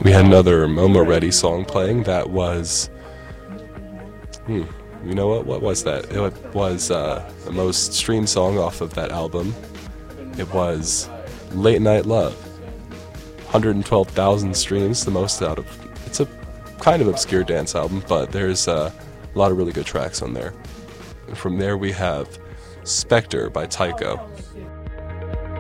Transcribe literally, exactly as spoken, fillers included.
We had another Momo Ready song playing that was, hmm, you know what, what was that? It was uh, the most streamed song off of that album. It was Late Night Love. one hundred twelve thousand streams, the most out of, it's a kind of obscure dance album, but there's uh, a lot of really good tracks on there. And from there we have Spectre by Tycho.